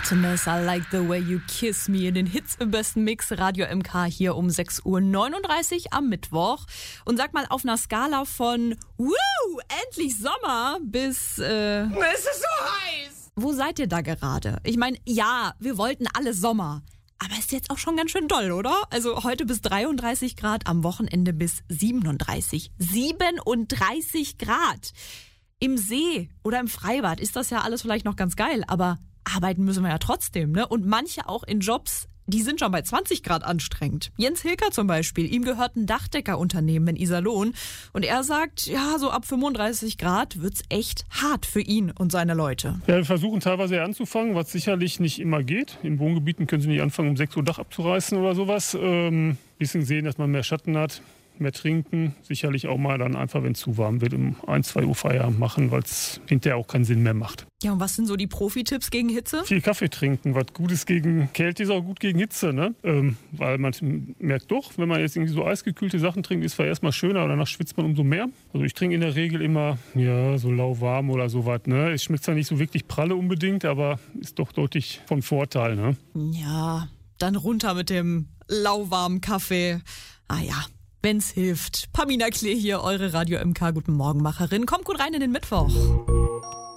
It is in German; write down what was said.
Monotonous, I like the way you kiss me. In den Hits im besten Mix, Radio MK hier um 6:39 Uhr am Mittwoch. Und sag mal, auf einer Skala von endlich Sommer bis Es ist so heiß! Wo seid ihr da gerade? Ich meine, ja, wir wollten alle Sommer. Aber ist jetzt auch schon ganz schön doll, oder? Also heute bis 33 Grad, am Wochenende bis 37. 37 Grad. Im See oder im Freibad ist das ja alles vielleicht noch ganz geil, aber arbeiten müssen wir ja trotzdem, ne? Und manche auch in Jobs, die sind schon bei 20 Grad anstrengend. Jens Hilker zum Beispiel, ihm gehört ein Dachdeckerunternehmen in Iserlohn. Und er sagt, ja, so ab 35 Grad wird's echt hart für ihn und seine Leute. Ja, wir versuchen teilweise anzufangen, was sicherlich nicht immer geht. In Wohngebieten können Sie nicht anfangen, um 6 Uhr Dach abzureißen oder sowas. Bisschen sehen, dass man mehr Schatten hat. Mehr trinken, sicherlich auch mal dann einfach, wenn es zu warm wird, um 1, 2 Uhr Feierabend machen, weil es hinterher auch keinen Sinn mehr macht. Ja, und was sind so die Profi-Tipps gegen Hitze? Viel Kaffee trinken, was gut ist gegen Kälte, ist auch gut gegen Hitze, ne? Weil man merkt doch, wenn man jetzt irgendwie so eisgekühlte Sachen trinkt, ist zwar erstmal schöner, aber danach schwitzt man umso mehr. Also ich trinke in der Regel immer, ja, so lauwarm oder sowas, ne? Es schmeckt zwar nicht so wirklich pralle unbedingt, aber ist doch deutlich von Vorteil, ne? Ja, dann runter mit dem lauwarmen Kaffee. Ah ja. Wenn's hilft. Pamina Klee hier, eure Radio MK Guten Morgen Macherin. Kommt gut rein in den Mittwoch.